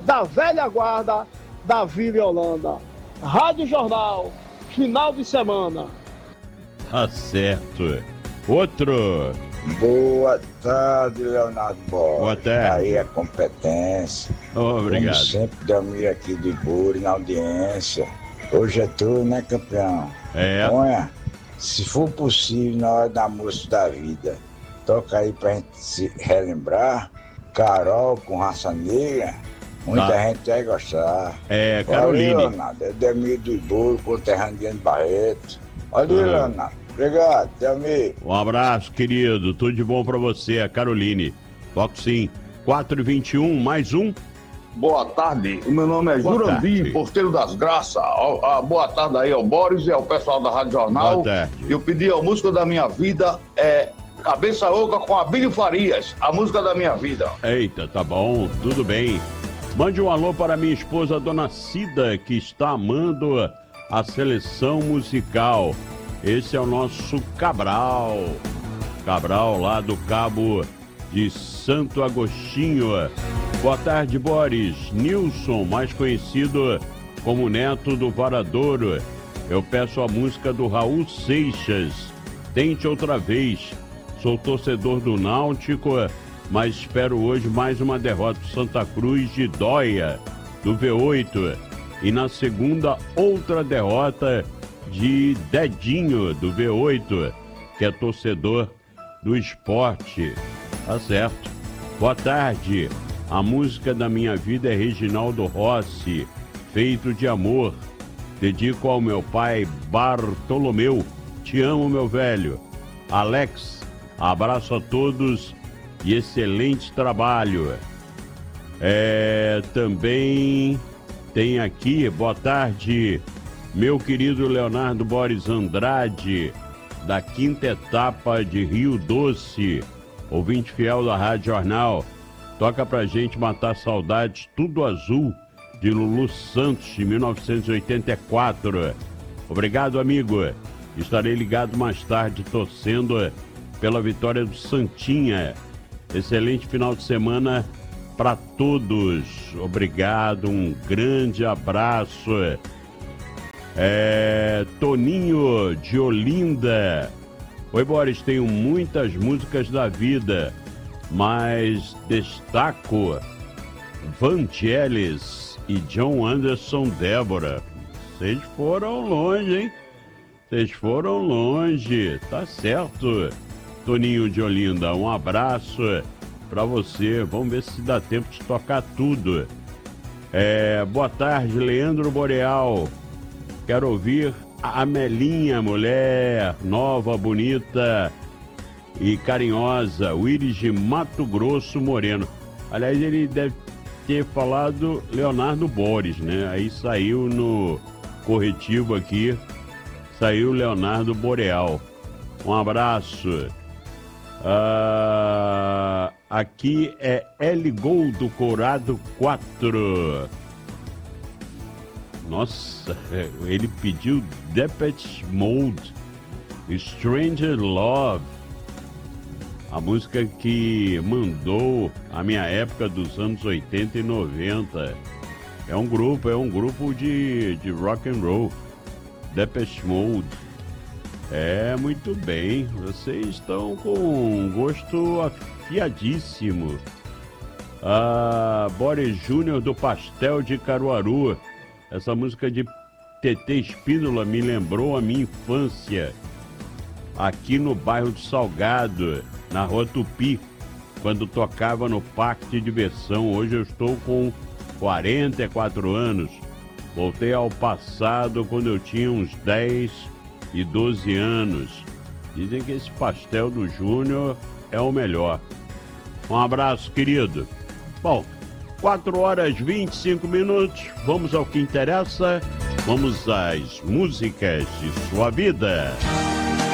da velha guarda da Vila Holanda. Rádio Jornal, final de semana. Tá certo. Outro. Boa tarde, Leonardo Borges. Boa tarde. Aí a competência. Obrigado. Como sempre, Delmir aqui de Buri na audiência. Hoje é tu, né, campeão? É. Olha, se for possível, na hora da música da vida, toca aí pra gente se relembrar. Carol com Raça Negra. Muita gente vai gostar. É, Caroline. Valeu, Leonardo. É Delmir do Buri, conterrâneo de Barreto. Valeu, Leonardo. Obrigado, Delmir. Um abraço, querido. Tudo de bom pra você, a Caroline. Toco sim. 4h21, mais um. Boa tarde, o meu nome é Jurandir, Porteiro das Graças. Boa tarde aí ao Boris e ao pessoal da Rádio Jornal. Boa tarde. Eu pedi a música da minha vida, Cabeça Oca com Abílio Farias, a música da minha vida. Eita, tá bom, tudo bem. Mande um alô para minha esposa, Dona Cida, que está amando a seleção musical. Esse é o nosso Cabral. Cabral lá do Cabo de Santo Agostinho. Boa tarde, Boris. Nilson, mais conhecido como neto do Varadouro. Eu peço a música do Raul Seixas. Tente outra vez. Sou torcedor do Náutico, mas espero hoje mais uma derrota do Santa Cruz de Dóia, do V8. E na segunda, outra derrota de Dedinho, do V8, que é torcedor do Esporte. Tá certo. Boa tarde. A música da minha vida é Reginaldo Rossi, Feito de Amor. Dedico ao meu pai Bartolomeu. Te amo, meu velho. Alex, abraço a todos e excelente trabalho. Também tem aqui, boa tarde, meu querido Leonardo Boris Andrade, da quinta etapa de Rio Doce, ouvinte fiel da Rádio Jornal. Toca pra gente Matar Saudades, Tudo Azul, de Lulu Santos, de 1984. Obrigado, amigo. Estarei ligado mais tarde, torcendo pela vitória do Santinha. Excelente final de semana para todos. Obrigado, um grande abraço. Toninho de Olinda. Oi, Boris, tenho muitas músicas da vida, mas destaco Vangelis e John Anderson Débora. Vocês foram longe, hein? Vocês foram longe, tá certo. Toninho de Olinda, um abraço pra você. Vamos ver se dá tempo de tocar tudo. Boa tarde, Leandro Boreal. Quero ouvir a Amelinha, mulher nova, bonita e carinhosa, o Íris de Mato Grosso Moreno. Aliás, ele deve ter falado Leonardo Boris, né? Aí saiu no corretivo aqui, saiu Leonardo Boreal. Um abraço. Aqui é L Gol do Corado 4. Nossa, ele pediu Depeche Mode, Stranger Love. A música que mandou a minha época dos anos 80 e 90. É um grupo de rock and roll. Depeche Mode. Muito bem. Vocês estão com um gosto afiadíssimo. Boris Júnior do Pastel de Caruaru. Essa música de TT Espínola me lembrou a minha infância. Aqui no bairro de Salgado, na Rua Tupi, quando tocava no Parque de Diversão. Hoje eu estou com 44 anos. Voltei ao passado quando eu tinha uns 10 e 12 anos. Dizem que esse pastel do Júnior é o melhor. Um abraço, querido. Bom, 4h25. Vamos ao que interessa. Vamos às músicas de sua vida.